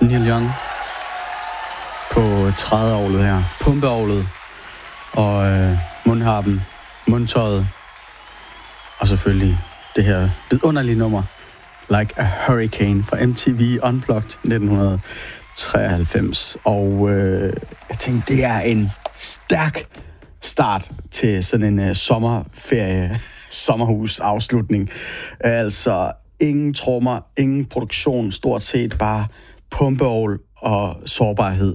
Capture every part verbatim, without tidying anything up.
Neil Young på trædeovlet her. Pumpeovlet og øh, mundharpen, mundtøjet og selvfølgelig det her vidunderlige nummer Like a Hurricane fra M T V Unplugged nitten treoghalvfems. Og øh, jeg tænkte, det er en stærk start til sådan en øh, sommerferie, sommerhus afslutning. Altså ingen trommer, ingen produktion, stort set bare pumpeovl og sårbarhed.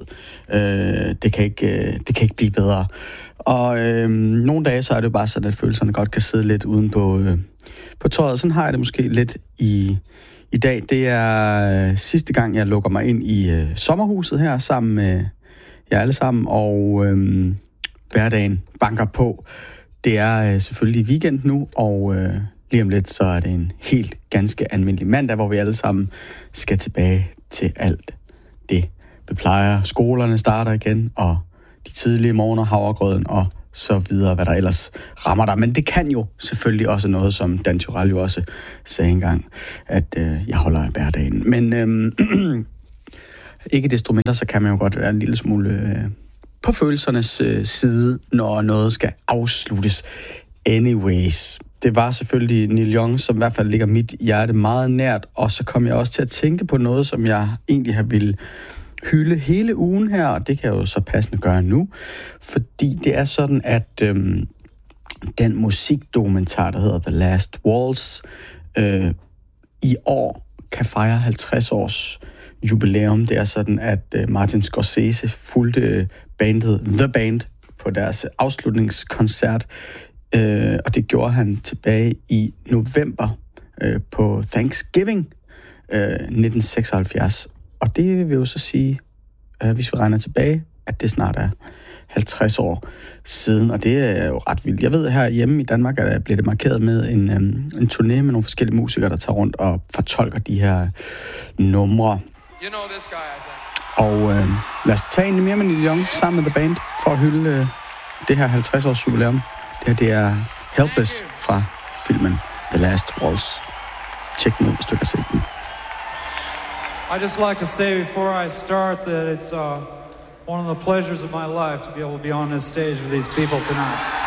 Øh, det, kan ikke, øh, det kan ikke blive bedre. Og øh, nogle dage så er det jo bare sådan, at følelserne godt kan sidde lidt uden på, øh, på tøjet. Sådan har jeg det måske lidt i, i dag. Det er øh, sidste gang, jeg lukker mig ind i øh, sommerhuset her sammen med jer alle sammen. Og øh, hverdagen banker på. Det er øh, selvfølgelig weekend nu, og øh, lige om lidt så er det en helt ganske almindelig mandag, hvor vi alle sammen skal tilbage til alt det, vi plejer. Skolerne starter igen, og de tidlige morgener, havregrøden og så videre, hvad der ellers rammer dig. Men det kan jo selvfølgelig også noget, som Dan Turell jo også sagde engang, at øh, jeg holder af hverdagen. Men øh, ikke desto mindre, så kan man jo godt være en lille smule øh, på følelsernes øh, side, når noget skal afsluttes. Anyways, det var selvfølgelig Neil Young, som i hvert fald ligger mit hjerte meget nært, og så kom jeg også til at tænke på noget, som jeg egentlig har ville hylde hele ugen her, og det kan jeg jo så passende gøre nu, fordi det er sådan, at øhm, den musikdokumentar, der hedder The Last Waltz, øh, i år kan fejre halvtreds års jubilæum. Det er sådan, at øh, Martin Scorsese fulgte bandet The Band på deres afslutningskoncert, øh, og det gjorde han tilbage i november øh, på Thanksgiving øh, nitten seksoghalvfjerds. Og det vil jo så sige, øh, hvis vi regner tilbage, at det snart er halvtreds år siden, og det er jo ret vildt. Jeg ved, her hjemme i Danmark er der blevet det markeret med en, øh, en turné med nogle forskellige musikere, der tager rundt og fortolker de her numre. You know this guy, I think. Og øh, lad os tage en mere med Neil Young sammen med The Band for at hylde øh, det her halvtreds års jubilæum. Det her, det er Helpless fra filmen The Last Waltz. Tjek den ud, hvis du kan se den. I'd just like to say before I start that it's uh, one of the pleasures of my life to be able to be on this stage with these people tonight.